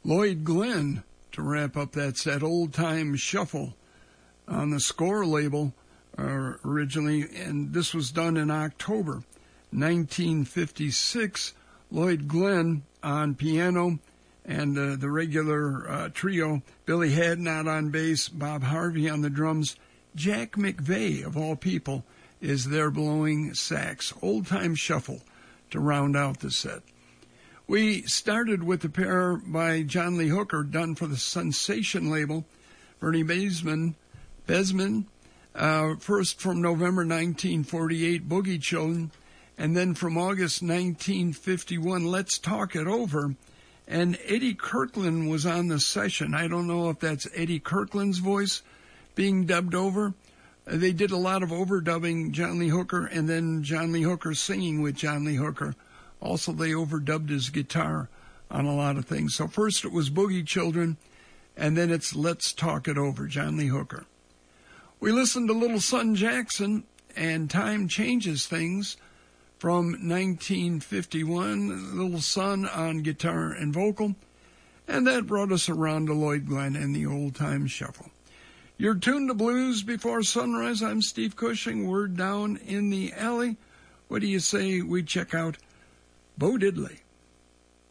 Lloyd Glenn to wrap up that set, Old Time Shuffle on the Score label originally, and this was done in October 1956. Lloyd Glenn on piano and the regular trio, Billy Hadnot on bass, Bob Harvey on the drums. Jack McVeigh, of all people, is there blowing sax. Old Time Shuffle to round out the set. We started with the pair by John Lee Hooker, done for the Sensation label. Bernie Besman, first from November 1948, Boogie Children, and then from August 1951, Let's Talk It Over. And Eddie Kirkland was on the session. I don't know if that's Eddie Kirkland's voice being dubbed over. They did a lot of overdubbing, John Lee Hooker, and then John Lee Hooker singing with John Lee Hooker. Also, they overdubbed his guitar on a lot of things. So first it was Boogie Children, and then it's Let's Talk It Over, John Lee Hooker. We listened to Little Son Jackson and Time Changes Things from 1951, Little Son on guitar and vocal, and that brought us around to Lloyd Glenn and the Old Time Shuffle. You're tuned to Blues Before Sunrise. I'm Steve Cushing. We're down in the alley. What do you say we check out Bo Diddley?